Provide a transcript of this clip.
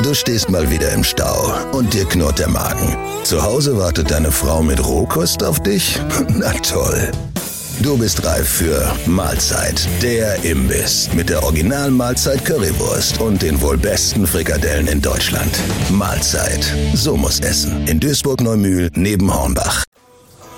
Du stehst mal wieder im Stau und dir knurrt der Magen. Zu Hause wartet deine Frau mit Rohkost auf dich? Na toll. Du bist reif für Mahlzeit, der Imbiss mit der Original-Mahlzeit Currywurst und den wohl besten Frikadellen in Deutschland. Mahlzeit, so muss essen. In Duisburg-Neumühl neben Hornbach.